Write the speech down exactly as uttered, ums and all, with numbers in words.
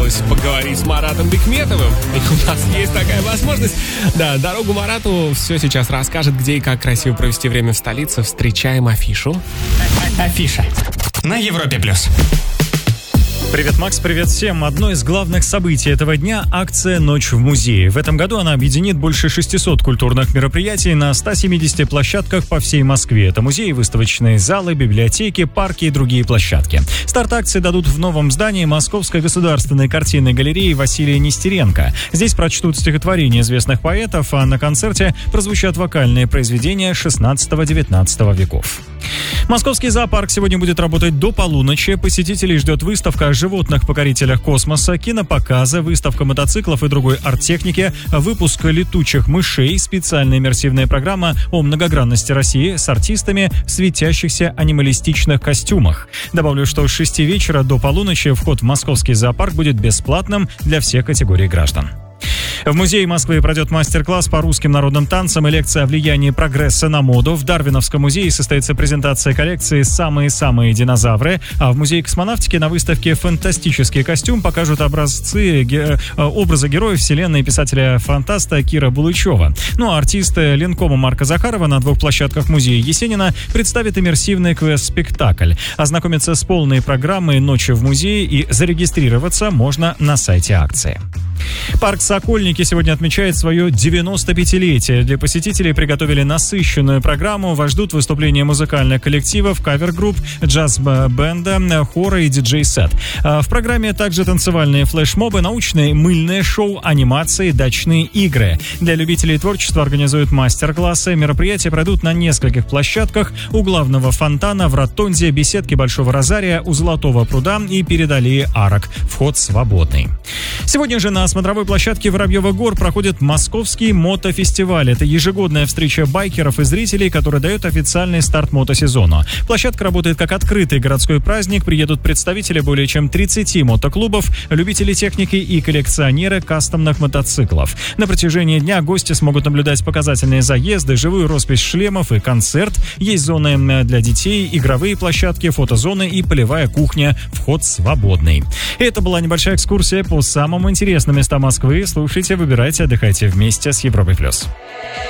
осталось поговорить с Маратом Бекметовым. И у нас есть такая возможность. Да, дорогу Марату все сейчас расскажет, где и как красиво провести время в столице. Встречаем афишу. Афиша на Европе плюс. Привет, Макс, привет всем. Одно из главных событий этого дня – акция «Ночь в музее». В этом году она объединит больше шестисот культурных мероприятий на ста семидесяти площадках по всей Москве. Это музеи, выставочные залы, библиотеки, парки и другие площадки. Старт акции дадут в новом здании Московской государственной картинной галереи Василия Нестеренко. Здесь прочтут стихотворения известных поэтов, а на концерте прозвучат вокальные произведения шестнадцатого-девятнадцатого веков. Московский зоопарк сегодня будет работать до полуночи. Посетителей ждет выставка о животных-покорителях космоса, кинопоказы, выставка мотоциклов и другой арт-техники, выпуск летучих мышей, специальная иммерсивная программа о многогранности России с артистами в светящихся анималистичных костюмах. Добавлю, что с шести вечера до полуночи вход в московский зоопарк будет бесплатным для всех категорий граждан. В музее Москвы пройдет мастер-класс по русским народным танцам и лекция о влиянии прогресса на моду. В Дарвиновском музее состоится презентация коллекции «Самые-самые динозавры», а в музее космонавтики на выставке «Фантастический костюм» покажут образцы, ге, образы героев вселенной писателя-фантаста Кира Булычева. Ну а артисты Ленкома Марка Захарова на двух площадках музея Есенина представят иммерсивный квест-спектакль. Ознакомиться с полной программой «Ночи в музее» и зарегистрироваться можно на сайте акции. Парк «Сокольники» сегодня отмечает свое девяносто пятилетие. Для посетителей приготовили насыщенную программу. Вас ждут выступления музыкальных коллективов, кавер-групп, джаз-бенда, хора и диджей-сет. В программе также танцевальные флешмобы, научные мыльные шоу, анимации, дачные игры. Для любителей творчества организуют мастер-классы. Мероприятия пройдут на нескольких площадках: у главного фонтана, в ротонде, беседке Большого Розария, у Золотого пруда и перед аллеей арок. Вход свободный. Сегодня же на смотровой площадке Воробьевых гор проходит Московский мотофестиваль. Это ежегодная встреча байкеров и зрителей, которая дает официальный старт мотосезону. Площадка работает как открытый городской праздник. Приедут представители более чем тридцати мотоклубов, любители техники и коллекционеры кастомных мотоциклов. На протяжении дня гости смогут наблюдать показательные заезды, живую роспись шлемов и концерт. Есть зоны для детей, игровые площадки, фотозоны и полевая кухня. Вход свободный. Это была небольшая экскурсия по самым интересным местам Москвы. Слушайте, выбирайте, отдыхайте вместе с Европой плюс.